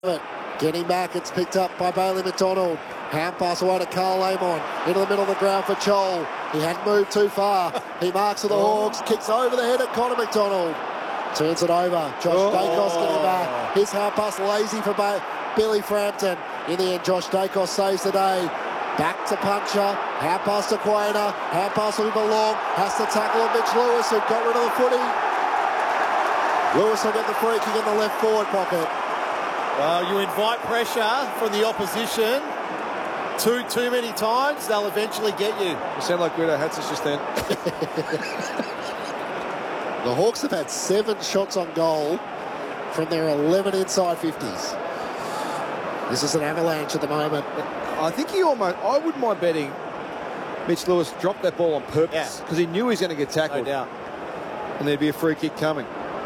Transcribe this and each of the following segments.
Getting back, it's picked up by Bailey McDonald. Hand pass away to Carl Amon. Into the middle of the ground for Chol. He hadn't moved too far. He marks for the Hawks. Kicks over the head at Connor McDonald. Turns it over. Josh Dacos getting back. His hand pass lazy for Billy Frampton. In the end, Josh Dacos saves the day. Back to Puncher. Hand pass to Quainer. Hand pass will belong. Has to tackle Mitch Lewis, who got rid of the footy. Lewis will get the free kick in the left forward pocket. Well, you invite pressure from the opposition too many times, they'll eventually get you. You sound like Guido Hatzis just then. The Hawks have had 7 shots on goal from their 11 inside 50s. This is an avalanche at the moment. I think I wouldn't mind betting Mitch Lewis dropped that ball on purpose because he knew he was going to get tackled. No doubt. And there'd be a free kick coming.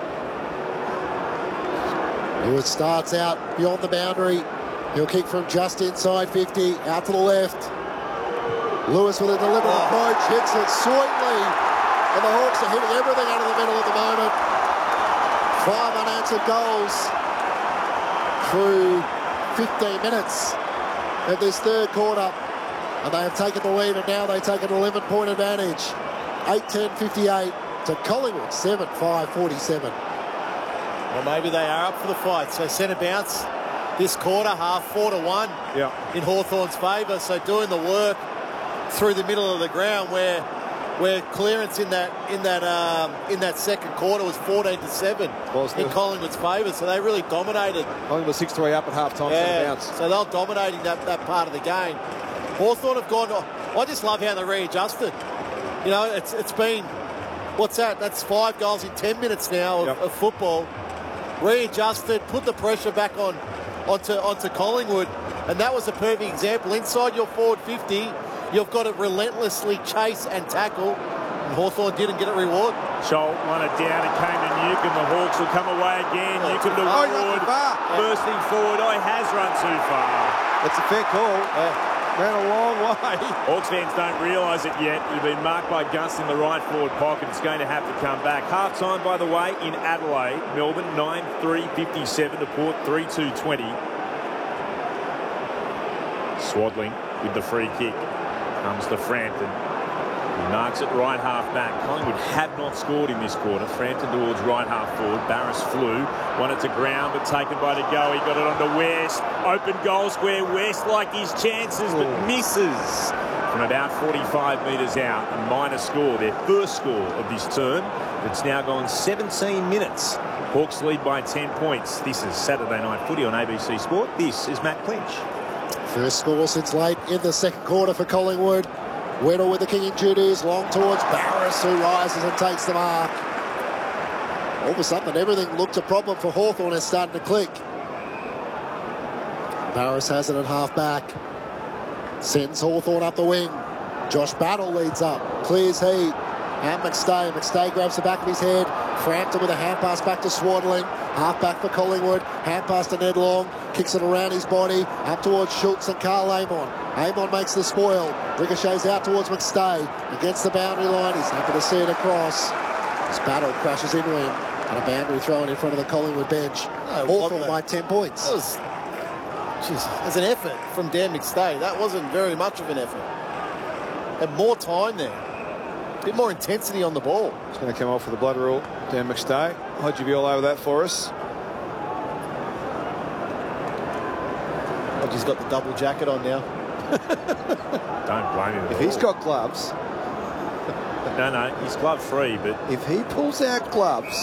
Lewis starts out beyond the boundary. He'll kick from just inside 50, out to the left. Lewis with a deliberate approach, hits it sweetly. And the Hawks are hitting everything out of the middle at the moment. 5 unanswered goals through 15 minutes of this third quarter. And they have taken the lead, and now they take an 11-point advantage. 8-10-58 to Collingwood, 7-5-47. Well, maybe they are up for the fight. So centre bounce this quarter, half 4-1 in Hawthorn's favour. So doing the work through the middle of the ground where clearance in that second quarter was 14-7 in Collingwood's favour. So they really dominated. Collingwood was 6-3 up at half time. Yeah, so they're dominating that part of the game. Hawthorn have gone. I just love how they readjusted. You know, it's been, what's that? That's 5 goals in 10 minutes now of football. Readjusted, put the pressure back onto Collingwood, and that was a perfect example. Inside your forward 50, you've got to relentlessly chase and tackle, and Hawthorn didn't get a reward. Scholl won it down, it came to Newcombe. The Hawks will come away again. Newcombe to Ward, bursting forward. Has run too far. That's a fair call. Ran a long way. Hawks fans don't realise it yet. You've been marked by Gus in the right forward pocket. It's going to have to come back. Half-time, by the way, in Adelaide. Melbourne, 9-3-57 to Port, 3-2-20. Swaddling with the free kick. Comes to Frampton. He marks it right half back. Collingwood have not scored in this quarter. Frampton towards right half forward. Barris flew. Wanted to ground, but taken by De Goey. Got it onto West. Open goal square. West like his chances, but misses. From about 45 metres out. A minor score. Their first score of this term. It's now gone 17 minutes. Hawks lead by 10 points. This is Saturday Night Footy on ABC Sport. This is Matt Clinch. First score since late in the second quarter for Collingwood. Weddle with the king in duties, long towards Barris, who rises and takes the mark. All of a sudden, everything looked a problem for Hawthorn. Is starting to click. Barris has it at half back. Sends Hawthorn up the wing. Josh Battle leads up, clears heat. And McStay. McStay grabs the back of his head. Frampton with a hand pass back to Swaddling. Half back for Collingwood. Hand pass to Ned Long. Kicks it around his body. Up towards Schultz and Carl Amon. Amon makes the spoil. Ricochets out towards McStay. Against the boundary line. He's happy to see it across. This Battle crashes inwind. And a boundary thrown in front of the Collingwood bench. Hawthorn by 10 points. As an effort from Dan McStay, that wasn't very much of an effort. Had more time there. A bit more intensity on the ball. It's going to come off for the blood rule. Dan McStay. How'd you be all over that for us? He's got the double jacket on now. Don't blame him. If he's got gloves. No, he's glove free, but if he pulls out gloves,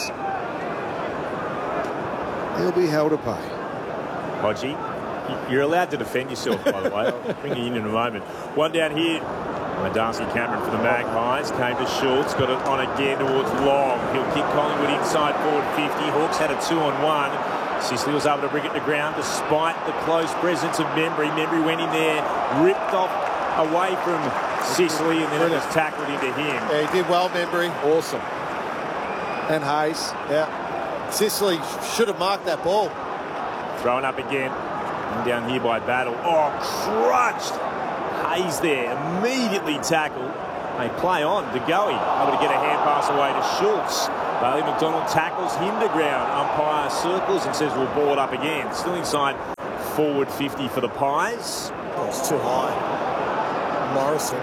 he'll be held to pay. Hodgie, you're allowed to defend yourself, by the way. I'll bring you in a moment. One down here. Darcy Cameron for the Magpies. Came to Schultz. Got it on again towards Long. He'll kick Collingwood inside forward 50. Hawks had a 2-on-1. Sicily was able to bring it to ground despite the close presence of Membry. Membry went in there, ripped off away from Sicily, and then it was tackled into him. Yeah, he did well, Membry. Awesome. And Hayes. Yeah. Sicily should have marked that ball. Thrown up again. And down here by Battle. Oh, crushed. Hayes there, immediately tackled. They play on. De Goey able to get a hand pass away to Schultz. Bailey McDonald tackles him to ground. Umpire circles and says we'll ball it up again. Still inside forward 50 for the Pies. Oh, it's too high. Morrison.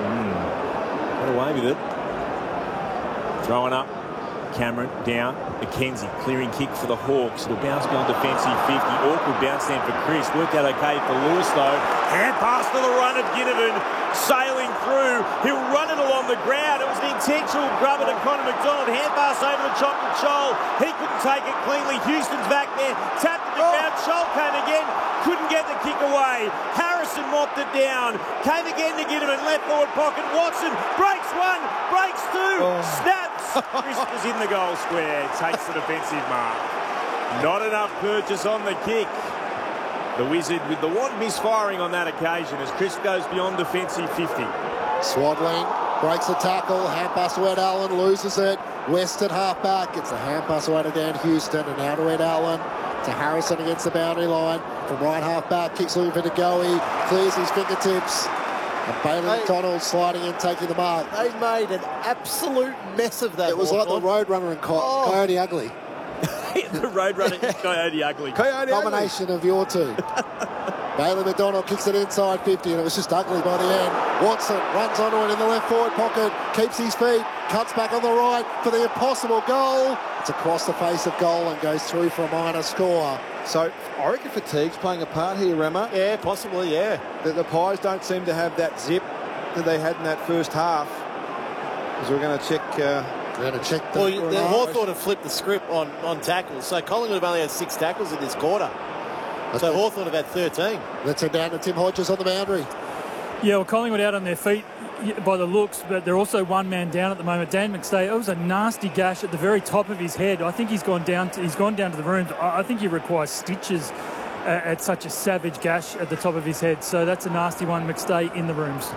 Got away with it. Throwing up. Cameron down. McKenzie clearing kick for the Hawks. It'll bounce beyond defensive 50. Awkward bounce down for Chris. Worked out okay for Lewis though. Hand pass to the run of Ginnivan. Sailing through. He'll run it along the ground. It was an intentional grubber to Connor McDonald. Hand pass over the top to Chol. He couldn't take it cleanly. Houston's back there. Tapped to the ground. Chol came again. Couldn't get the kick away. Harrison mopped it down. Came again to Ginnivan. Left forward pocket. Watson breaks one. Breaks two. Snaps. Chris was in the goal square. Takes the defensive mark. Not enough purchase on the kick. The Wizard with the one misfiring on that occasion as Chris goes beyond defensive 50. Swadling breaks the tackle. Hand pass to Ed Allen. Loses it. West at half-back. It's a hand pass away to Dan Houston. And now to Ed Allen. To Harrison against the boundary line. From right half-back. Kicks over to Goey. Clears his fingertips. And Bailey McDonald sliding in, taking the mark. They made an absolute mess of that. It was like the Roadrunner and Coyote Ugly. The Roadrunner and Coyote Ugly. Combination of your two. Bailey McDonald kicks it inside 50 and it was just ugly by the end. Watson runs onto it in the left forward pocket, keeps his feet, cuts back on the right for the impossible goal. It's across the face of goal and goes through for a minor score. So I reckon fatigue's playing a part here, Rema. Yeah, possibly, yeah. The Pies don't seem to have that zip that they had in that first half. Because we're going to check... We're going to check the... Well, the Hawthorn have flipped the script on tackles. So Collingwood have only had 6 tackles in this quarter. So Hawthorn have had 13. Let's head down to Tim Hodges on the boundary. Yeah, well, Collingwood out on their feet by the looks, but they're also one man down at the moment. Dan McStay, it was a nasty gash at the very top of his head. I think he's gone down to the rooms. I think he requires stitches at such a savage gash at the top of his head. So that's a nasty one. McStay in the rooms.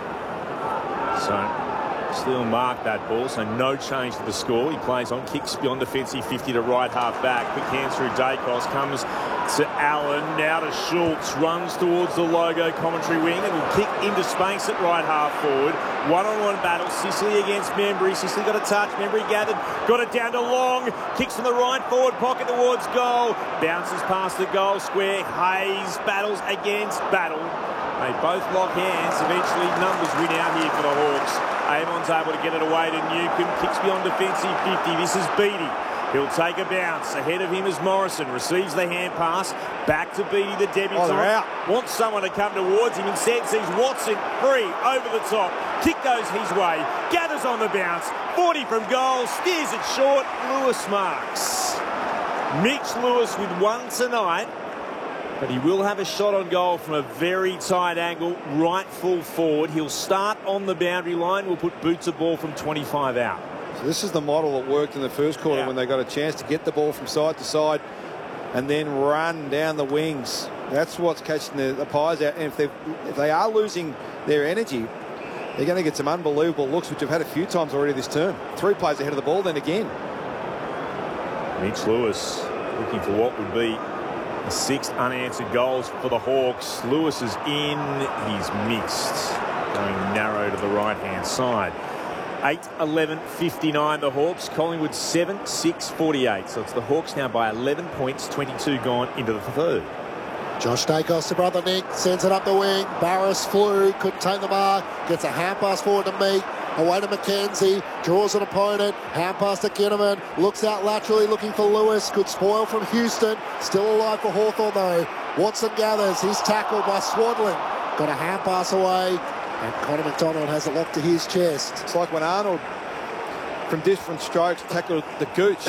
So Steele marked that ball, so no change to the score. He plays on, kicks beyond defensive 50 to right half back. Quick hands through Dacos, comes to Allen, now to Schultz, runs towards the logo commentary wing and will kick into space at right half forward. One-on-one battle, Sicily against Membry. Sicily got a touch, Membry gathered, got it down to Long, kicks in the right forward pocket towards goal, bounces past the goal square. Hayes battles against Battle. They both lock hands. Eventually, numbers win out here for the Hawks. Amon's able to get it away to Newcomb. Kicks beyond defensive 50. This is Beattie. He'll take a bounce. Ahead of him is Morrison. Receives the hand pass. Back to Beattie, the debutant. Wants someone to come towards him. Instead sees Watson free over the top. Kick goes his way. Gathers on the bounce. 40 from goal. Steers it short. Lewis marks. Mitch Lewis with one tonight. But he will have a shot on goal from a very tight angle, right full forward. He'll start on the boundary line. We'll put boots a ball from 25 out. So this is the model that worked in the first quarter when they got a chance to get the ball from side to side and then run down the wings. That's what's catching the Pies out. And if they are losing their energy, they're going to get some unbelievable looks, which they've had a few times already this term. 3 players ahead of the ball then again. Mitch Lewis looking for what would be 6 unanswered goals for the Hawks. Lewis is in. He's missed. Going narrow to the right-hand side. 8-11-59 the Hawks. Collingwood 7-6-48. So it's the Hawks now by 11 points. 22 gone into the third. Josh Dacos to brother Nick. Sends it up the wing. Barris flew. Couldn't take the mark. Gets a hand pass forward to Meek. Away to McKenzie, draws an opponent, hand pass to Ginnivan, looks out laterally looking for Lewis, could spoil from Houston, still alive for Hawthorn though. Watson gathers, he's tackled by Swadling, got a hand pass away, and Connor McDonald has it locked to his chest. It's like when Arnold, from different strokes, tackled the Gooch.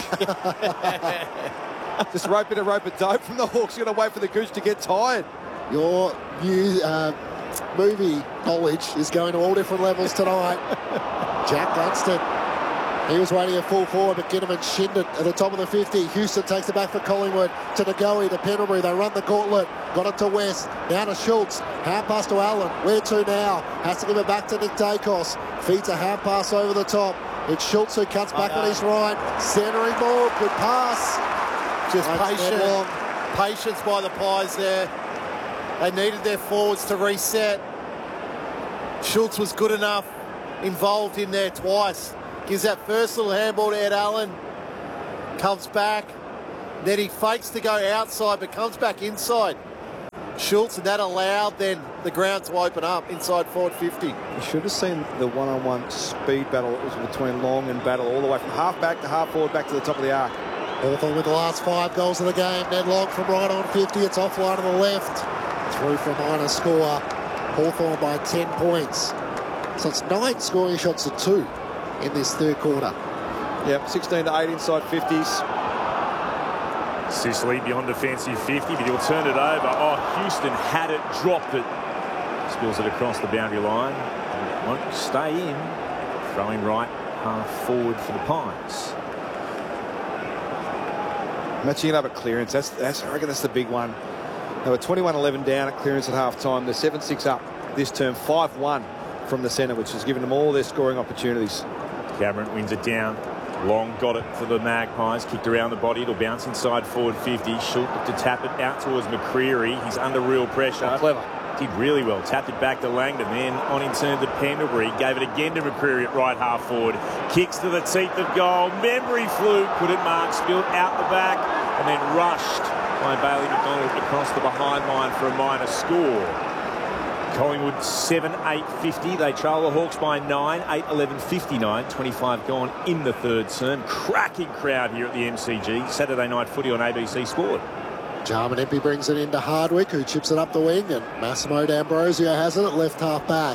Just a bit of rope of dope from the Hawks, going to wait for the Gooch to get tired. Your new movie knowledge is going to all different levels tonight. Jack Gunston, he was waiting at full forward, but Ginnivan shinned it at the top of the 50. Houston takes it back for Collingwood to Ngoe, to Pendlebury. They run the gauntlet, got it to West, down to Schultz, hand pass to Allen. Where to now? Has to give it back to Nick Dacos. Feeds a hand pass over the top. It's Schultz who cuts back on his right. Centering ball, good pass. Just patience by the Pies there. They needed their forwards to reset. Schultz was good enough, involved in there twice. Gives that first little handball to Ed Allen. comes back. Then he fakes to go outside, but comes back inside. Schultz, and that allowed then the ground to open up inside forward 50. You should have seen the one-on-one speed battle that was between Long and Battle, all the way from half back to half forward, back to the top of the arc. Hawthorn with the last 5 goals of the game. Ned Long from right on 50. It's offline on the left. Through for a minor score. Hawthorn by 10 points. So it's 9 scoring shots to 2 in this third quarter. Yep, 16 to 8 inside 50s. Sicily beyond defensive 50, but he'll turn it over. Oh, Houston had it, dropped it. Spills it across the boundary line. Won't stay in. Throwing right half forward for the Pies. Matching it up at clearance. That's I reckon that's the big one. They were 21-11 down at clearance at half-time. They're 7-6 up this term. 5-1 from the centre, which has given them all their scoring opportunities. Cameron wins it down. Long got it for the Magpies. Kicked around the body. It'll bounce inside forward 50. Schultz to tap it out towards McCreery. He's under real pressure. Oh, clever. Did really well. Tapped it back to Langdon. Then on in turn to Pendlebury. Gave it again to McCreery at right half forward. Kicks to the teeth of goal. Membry flew. Couldn't mark. Spilled out the back. And then rushed by Bailey McDonald across the behind line for a minor score. Collingwood 7-8-50. They trail the Hawks by 9, 8-11-59. 25 gone in the third term. Cracking crowd here at the MCG. Saturday night footy on ABC Sport. Jarman Empey brings it into Hardwick, who chips it up the wing, and Massimo D'Ambrosio has it at left half back.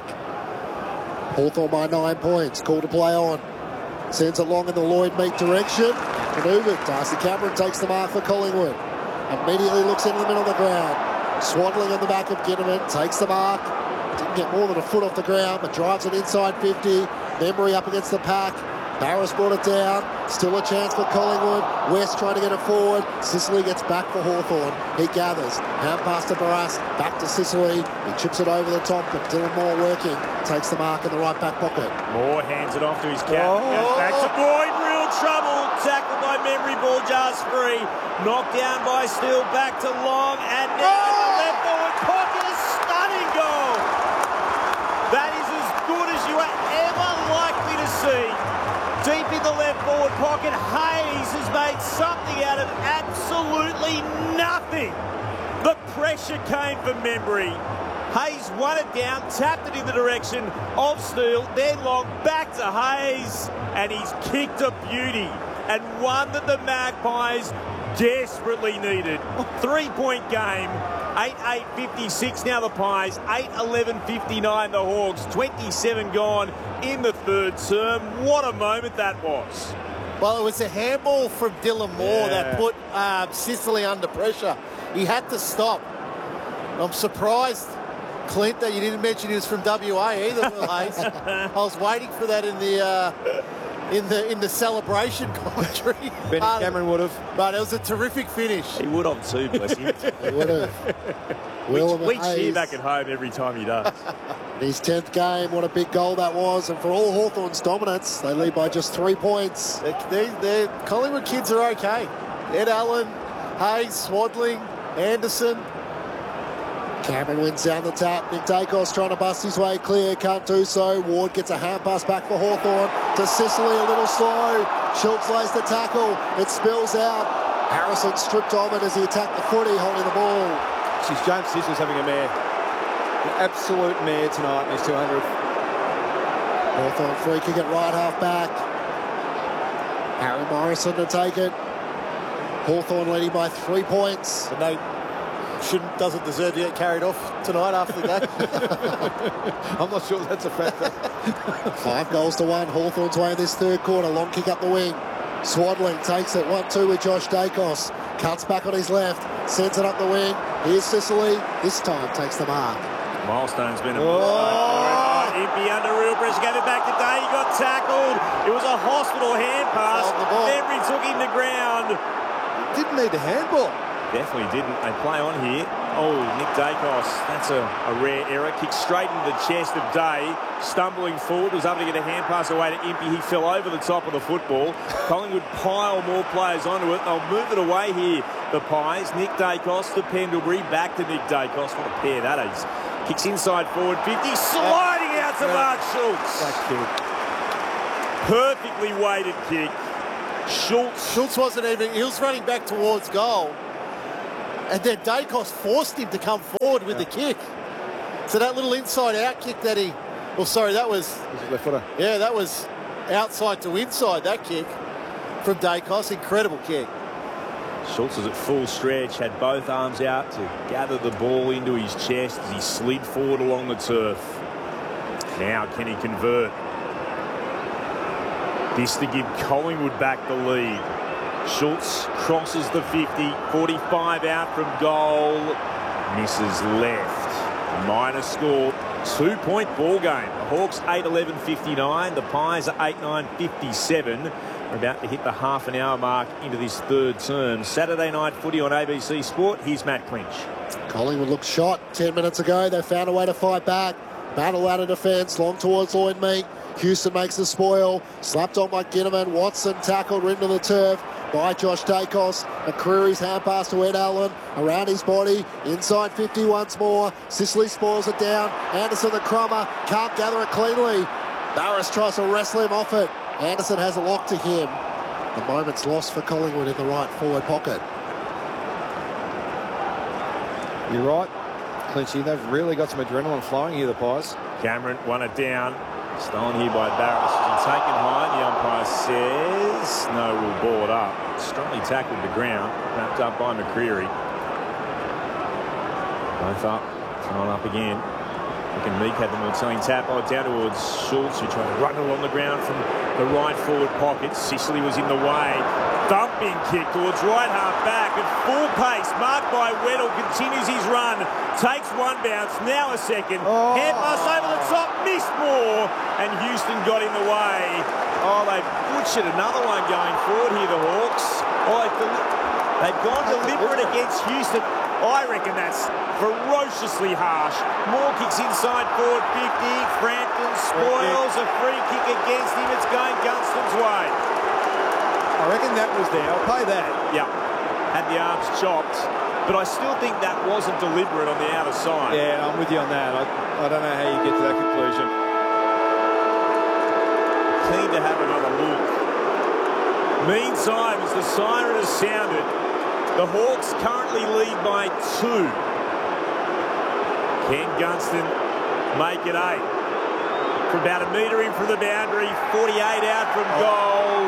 Hawthorn by 9 points. Call to play on. Sends it long in the Lloyd Meek direction. Manoeuvred. Darcy Cameron takes the mark for Collingwood. Immediately looks into the middle of the ground. Swaddling on the back of Ginnivan, takes the mark. Didn't get more than a foot off the ground, but drives it inside 50. Membry up against the pack. Barris brought it down. Still a chance for Collingwood. West trying to get it forward. Sicily gets back for Hawthorn. He gathers. Hand pass to Barras. Back to Sicily. He chips it over the top, but Dylan Moore working. Takes the mark in the right back pocket. Moore hands it off to his cap. Goes back to Boyd. Real trouble. Tackled by Membry. Ball jars free. Knocked down by Steele. Back to Long. And now the left forward pocket. A stunning goal. That is as good as you are ever likely to see. Deep in the left forward pocket, Hayes has made something out of absolutely nothing. The pressure came from Membry. Hayes won it down, tapped it in the direction of Steele, then Long back to Hayes, and he's kicked a beauty, and one that the Magpies desperately needed. 3-point game. 8-8-56 now the Pies, 8-11-59 the Hawks, 27 gone in the third term. What a moment that was. Well, it was a handball from Dylan Moore that put Sicily under pressure. He had to stop. I'm surprised, Clint, that you didn't mention he was from WA either, Will Hayes. I was waiting for that in the celebration commentary. Benny Cameron would have. But it was a terrific finish. He would have too, bless him. He would have. We cheer back at home every time he does. His 10th game, what a big goal that was. And for all Hawthorn's dominance, they lead by just 3 points. The Collingwood kids are okay. Ed Allen, Hayes, Swaddling, Anderson. Cameron wins down the tap. Nick Dacos trying to bust his way clear. Can't do so. Ward gets a hand pass back for Hawthorn. To Sicily, a little slow. Schultz lays the tackle. It spills out. Harrison stripped on it as he attacked the footy, holding the ball. She's James Sissler's having a mare. An absolute mare tonight in his 200th. Hawthorn free kick at right half back. Harry Morrison to take it. Hawthorn leading by 3 points. And they doesn't deserve to get carried off tonight after the game. I'm not sure that's a factor. 5 goals to 1. Hawthorn's way in this third quarter. Long kick up the wing. Swaddling takes it 1-2 with Josh Dacos. Cuts back on his left. Sends it up the wing. Here's Sicily. This time takes the mark. Milestone's been a Impey under real pressure. Gave it back to Day. He got tackled. It was a hospital hand pass. Membry took him to ground. Didn't need a handball. Definitely didn't. They play on here. Oh, Nick Dacos. That's a rare error. Kicked straight into the chest of Day. Stumbling forward. Was able to get a hand pass away to Impey. He fell over the top of the football. Collingwood pile more players onto it. They'll move it away here, the Pies. Nick Dacos to Pendlebury. Back to Nick Dacos. What a pair that is. Kicks inside forward 50. Sliding out to Mark Schultz. That kick. Perfectly weighted kick. Schultz wasn't even, he was running back towards goal. And then Dacos forced him to come forward with the kick. So that little inside out kick that he, that was left footer. Yeah, that was outside to inside, that kick from Dacos. Incredible kick. Schultz was at full stretch, had both arms out to gather the ball into his chest as he slid forward along the turf. Now can he convert? This to give Collingwood back the lead. Schultz crosses the 50, 45 out from goal, misses left. Minor score, 2-point ball game. The Hawks 8-11-59, the Pies are 8-9-57. We're about to hit the half an hour mark into this third term. Saturday night footy on ABC Sport. Here's Matt Clinch. Collingwood looked shot 10 minutes ago. They found a way to fight back. Battle out of defence, long towards Lloyd Meek. Houston makes the spoil. Slapped on by Ginnivan. Watson tackled rim to the turf by Josh Dacos. McCreary's hand pass to Ed Allen. Around his body. Inside 50 once more. Sicily spoils it down. Anderson the crummer. Can't gather it cleanly. Barras tries to wrestle him off it. Anderson has a lock to him. The moment's lost for Collingwood in the right forward pocket. You're right, Clinchy. They've really got some adrenaline flowing here, the Pies. Cameron won it down. Stolen here by Barras. He's taken high. The umpire says no, we'll ball it up. Strongly tackled the ground. Wrapped up by McCreary. Both up. Thrown up again. And Meek had the more telling tap. Down towards Schultz, who tried to run along the ground from the right forward pocket. Sicily was in the way. Thumping kick towards right half back at full pace. Marked by Weddle. Continues his run. Takes one bounce. Now a second. Hand pass over the top. Missed more. And Houston got in the way. They butchered another one going forward here, the Hawks. They've gone deliberate against Houston. I reckon that's ferociously harsh. More kicks inside forward 50. Frampton spoils a free kick against him. It's going Gunston's way. I reckon that was there. I'll pay that. Yeah. Had the arms chopped. But I still think that wasn't deliberate on the outer side. Yeah, I'm with you on that. I don't know how you get to that conclusion. Keen to have another look. Meantime, as the siren has sounded, the Hawks currently lead by 2. Can Gunston make it 8? For about a metre in from the boundary, 48 out from goal.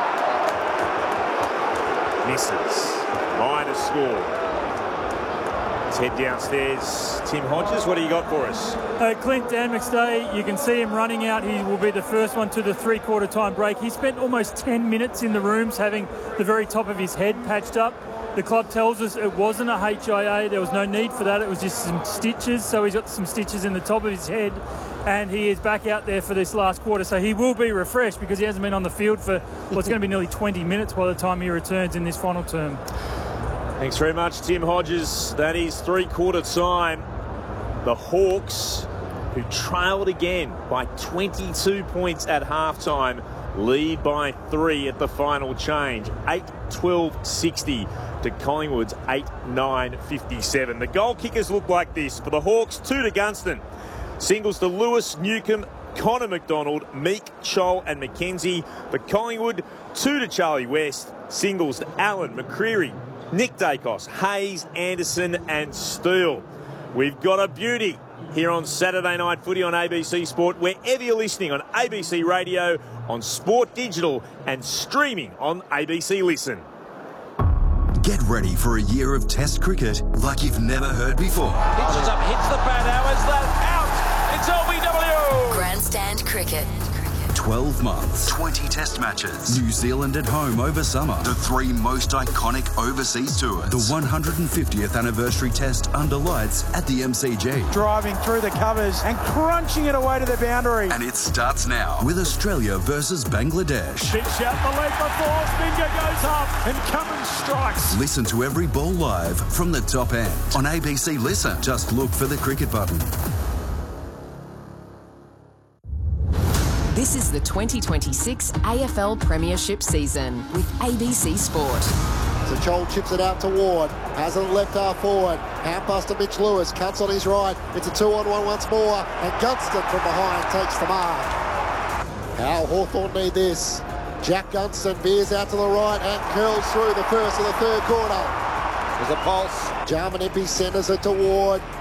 Misses. Minor score. Let's head downstairs. Tim Hodges, what do you got for us? Clint, Dan McStay, you can see him running out. He will be the first one to the three-quarter time break. He spent almost 10 minutes in the rooms having the very top of his head patched up. The club tells us it wasn't a HIA. There was no need for that. It was just some stitches. So he's got some stitches in the top of his head. And he is back out there for this last quarter. So he will be refreshed because he hasn't been on the field for what's going to be nearly 20 minutes by the time he returns in this final term. Thanks very much, Tim Hodges. That is three-quarter time. The Hawks, who trailed again by 22 points at halftime, lead by 3 at the final change. 8-12-60 to Collingwood's 8-9-57. The goal kickers look like this. For the Hawks, 2 to Gunston. Singles to Lewis, Newcomb, Connor McDonald, Meek, Chol and McKenzie. For Collingwood, 2 to Charlie West. Singles to Allen, McCreary, Nick Dacos, Hayes, Anderson and Steele. We've got a beauty here on Saturday Night Footy on ABC Sport, wherever you're listening, on ABC Radio, on Sport Digital and streaming on ABC Listen. Get ready for a year of Test cricket like you've never heard before. Pitches up, hits the bat, hours left, out! It's LBW! Grandstand cricket. 12 months, 20 Test matches, New Zealand at home over summer, the 3 most iconic overseas tours, the 150th anniversary Test under lights at the MCG. Driving through the covers and crunching it away to the boundary. And it starts now with Australia versus Bangladesh. Big shout, the leg before, finger goes up and Cummins strikes. Listen to every ball live from the top end on ABC Listen. Just look for the cricket button. This is the 2026 AFL Premiership season with ABC Sport. So Chol chips it out to Ward. Has it left half forward. Hand pass to Mitch Lewis. Cuts on his right. It's a 2-on-1 once more. And Gunston from behind takes the mark. How Hawthorn need this. Jack Gunston veers out to the right and curls through the first of the third quarter. There's a pulse. Jarman Impey centres it to Ward.